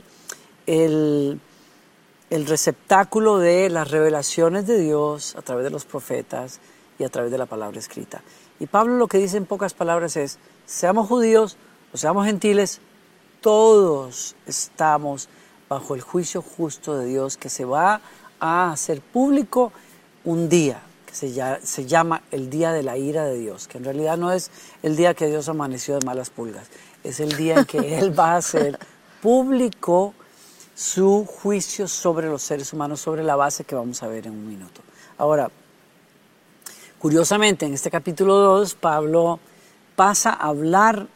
receptáculo de las revelaciones de Dios a través de los profetas y a través de la palabra escrita. Y Pablo lo que dice en pocas palabras es, seamos judíos o seamos gentiles, todos estamos bajo el juicio justo de Dios que se va a hacer público un día, que se llama el día de la ira de Dios, que en realidad no es el día que Dios amaneció de malas pulgas, es el día en que Él va a hacer público su juicio sobre los seres humanos, sobre la base que vamos a ver en un minuto. Ahora, curiosamente, en este capítulo 2, Pablo pasa a hablar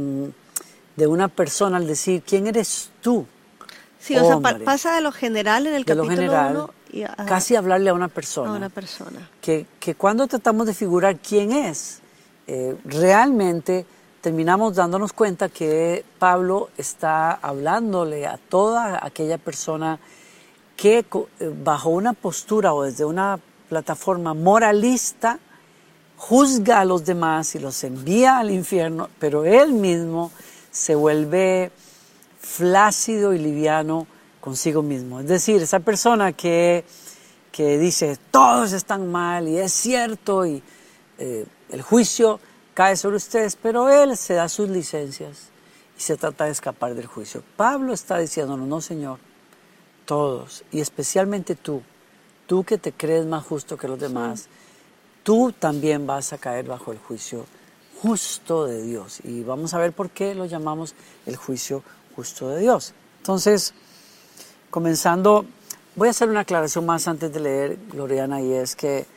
de una persona al decir, ¿quién eres tú? Sí, o sea, pasa de lo general en el capítulo 1 y casi hablarle a una persona. A una persona. Que cuando tratamos de figurar quién es, realmente terminamos dándonos cuenta que Pablo está hablándole a toda aquella persona que bajo una postura o desde una plataforma moralista juzga a los demás y los envía al infierno, pero él mismo se vuelve flácido y liviano consigo mismo. Es decir, esa persona que dice todos están mal y es cierto y el juicio cae sobre ustedes, pero él se da sus licencias y se trata de escapar del juicio. Pablo está diciéndonos, no señor, todos, y especialmente tú que te crees más justo que los demás, tú también vas a caer bajo el juicio justo de Dios. Y vamos a ver por qué lo llamamos el juicio justo de Dios. Entonces, comenzando, voy a hacer una aclaración más antes de leer, Gloriana, y es que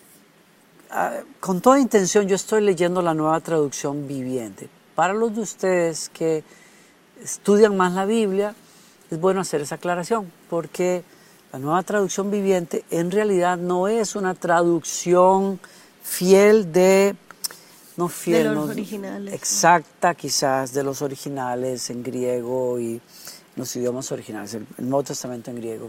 con toda intención yo estoy leyendo la Nueva Traducción Viviente. Para los de ustedes que estudian más la Biblia, es bueno hacer esa aclaración, porque la Nueva Traducción Viviente en realidad no es una traducción fiel de los originales. Exacta quizás de los originales en griego y los idiomas originales, el Nuevo Testamento en griego.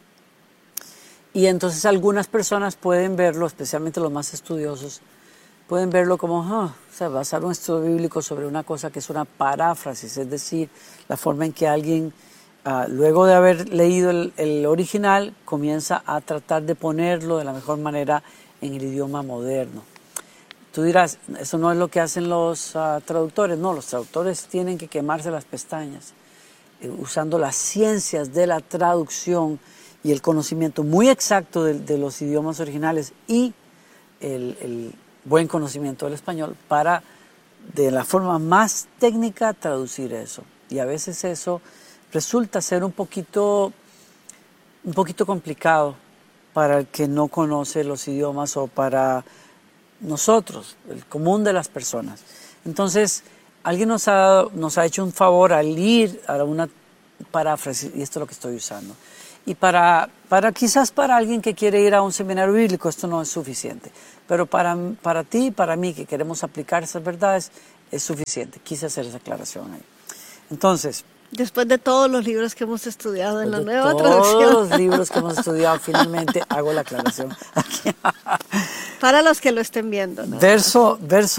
Y entonces algunas personas pueden verlo, especialmente los más estudiosos, pueden verlo como, o sea, basar un estudio bíblico sobre una cosa que es una paráfrasis, es decir, la forma en que alguien, luego de haber leído el original, comienza a tratar de ponerlo de la mejor manera en el idioma moderno. Tú dirás, eso no es lo que hacen los traductores. No, los traductores tienen que quemarse las pestañas, usando las ciencias de la traducción y el conocimiento muy exacto de los idiomas originales y el buen conocimiento del español para, de la forma más técnica, traducir eso. Y a veces eso resulta ser un poquito complicado para el que no conoce los idiomas o para nosotros, el común de las personas. Entonces, alguien nos ha hecho un favor al ir a una paráfrasis, y esto es lo que estoy usando. Y quizás para alguien que quiere ir a un seminario bíblico esto no es suficiente, pero para ti y para mí que queremos aplicar esas verdades es suficiente. Quise hacer esa aclaración ahí. Entonces, después de todos los libros que hemos estudiado en la nueva todos traducción. Todos los libros que hemos estudiado, finalmente hago la aclaración aquí. Para los que lo estén viendo, ¿no? Verso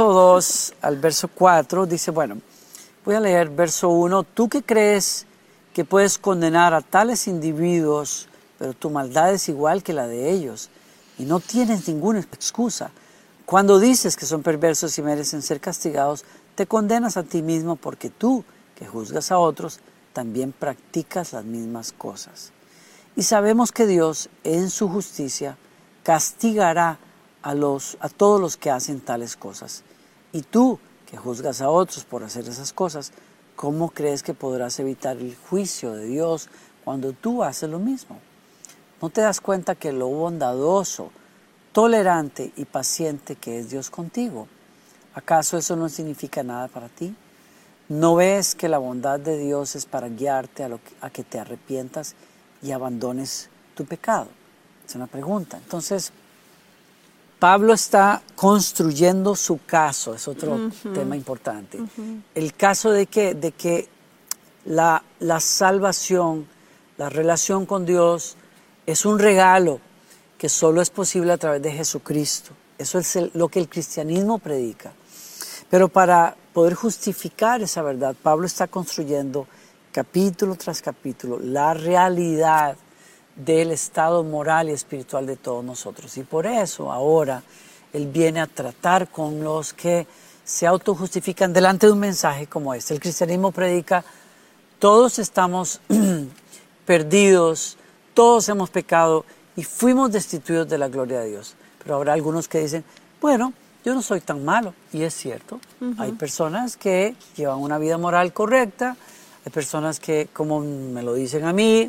2 al verso 4 dice, bueno, voy a leer verso 1. Tú que crees que puedes condenar a tales individuos, pero tu maldad es igual que la de ellos, y no tienes ninguna excusa. Cuando dices que son perversos y merecen ser castigados, te condenas a ti mismo porque tú, que juzgas a otros, también practicas las mismas cosas. Y sabemos que Dios, en su justicia, castigará a todos los que hacen tales cosas. Y tú, que juzgas a otros por hacer esas cosas, ¿cómo crees que podrás evitar el juicio de Dios cuando tú haces lo mismo? ¿No te das cuenta que lo bondadoso, tolerante y paciente que es Dios contigo? ¿Acaso eso no significa nada para ti? ¿No ves que la bondad de Dios es para guiarte a que te arrepientas y abandones tu pecado? Es una pregunta. Entonces, Pablo está construyendo su caso, es otro tema importante. El caso de que la salvación, la relación con Dios es un regalo que solo es posible a través de Jesucristo. Eso es lo que el cristianismo predica. Pero para poder justificar esa verdad, Pablo está construyendo capítulo tras capítulo la realidad del estado moral y espiritual de todos nosotros. Y por eso ahora él viene a tratar con los que se autojustifican delante de un mensaje como este. El cristianismo predica, todos estamos perdidos, todos hemos pecado y fuimos destituidos de la gloria de Dios. Pero habrá algunos que dicen, bueno, yo no soy tan malo. Y es cierto, hay personas que llevan una vida moral correcta, hay personas que, como me lo dicen a mí,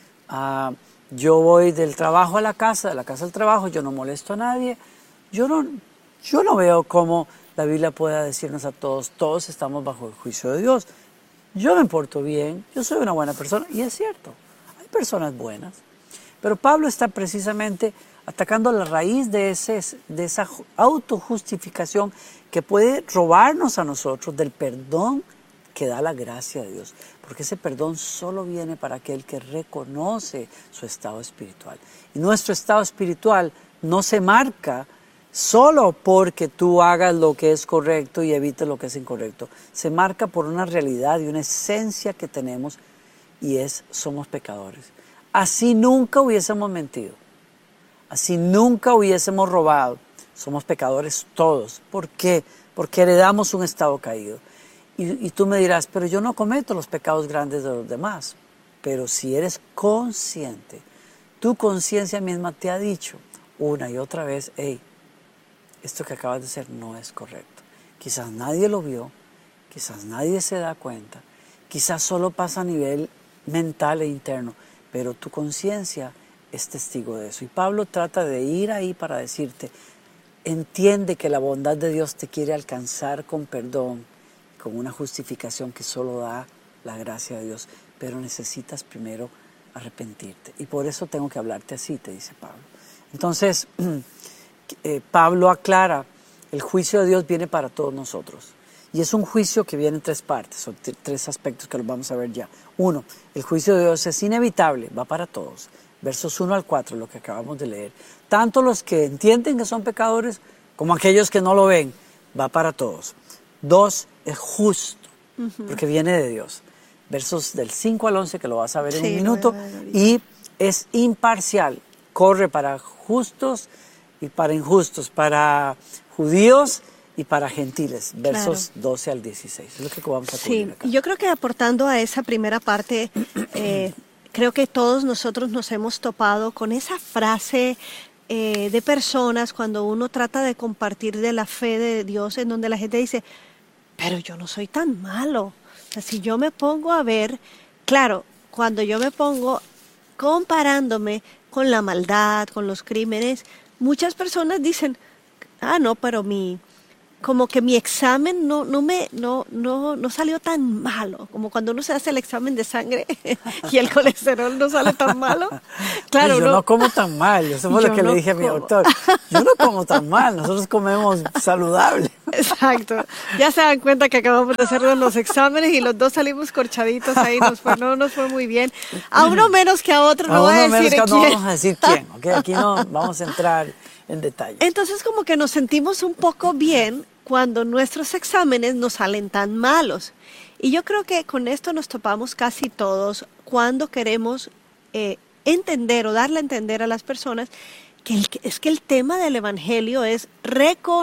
yo voy del trabajo a la casa, de la casa al trabajo, yo no molesto a nadie. Yo no veo cómo la Biblia pueda decirnos a todos estamos bajo el juicio de Dios. Yo me porto bien, yo soy una buena persona, y es cierto, hay personas buenas. Pero Pablo está precisamente atacando la raíz de esa autojustificación que puede robarnos a nosotros del perdón que da la gracia de Dios. Porque ese perdón solo viene para aquel que reconoce su estado espiritual. Y nuestro estado espiritual no se marca solo porque tú hagas lo que es correcto y evites lo que es incorrecto. Se marca por una realidad y una esencia que tenemos, y somos pecadores. Así nunca hubiésemos mentido. Así nunca hubiésemos robado. Somos pecadores todos. ¿Por qué? Porque heredamos un estado caído. Y tú me dirás, pero yo no cometo los pecados grandes de los demás. Pero si eres consciente, tu conciencia misma te ha dicho una y otra vez, hey, esto que acabas de hacer no es correcto. Quizás nadie lo vio, quizás nadie se da cuenta, quizás solo pasa a nivel mental e interno, pero tu conciencia es testigo de eso. Y Pablo trata de ir ahí para decirte, entiende que la bondad de Dios te quiere alcanzar con perdón, con una justificación que solo da la gracia de Dios, pero necesitas primero arrepentirte. Y por eso tengo que hablarte así, te dice Pablo. Entonces, Pablo aclara, el juicio de Dios viene para todos nosotros. Y es un juicio que viene en tres partes, son tres aspectos que los vamos a ver ya. Uno, el juicio de Dios es inevitable, va para todos. Versos 1 al 4, lo que acabamos de leer. Tanto los que entienden que son pecadores, como aquellos que no lo ven, va para todos. 2, es justo, porque viene de Dios. Versos del 5 al 11, que lo vas a ver en un minuto. Y es imparcial, corre para justos y para injustos, para judíos y para gentiles, versos 12 al 16. Es lo que vamos a cubrir acá. Yo creo que aportando a esa primera parte, creo que todos nosotros nos hemos topado con esa frase de personas cuando uno trata de compartir de la fe de Dios, en donde la gente dice, pero yo no soy tan malo. O sea, si yo me pongo a ver, claro, cuando yo me pongo comparándome con la maldad, con los crímenes, muchas personas dicen, no, pero como que mi examen no salió tan malo, como cuando uno se hace el examen de sangre y el colesterol no sale tan malo. Claro, yo no como tan mal, eso fue lo que le dije a mi doctor. Yo no como tan mal, nosotros comemos saludable. Exacto. Ya se dan cuenta que acabamos de hacer los exámenes y los dos salimos corchaditos ahí, no nos fue muy bien. A uno menos que a otro, no voy a decir quién. No vamos a decir quién, ¿ok? Aquí no vamos a entrar en detalle. Entonces como que nos sentimos un poco bien cuando nuestros exámenes no salen tan malos. Y yo creo que con esto nos topamos casi todos cuando queremos entender o darle a entender a las personas que es que el tema del Evangelio es reconocer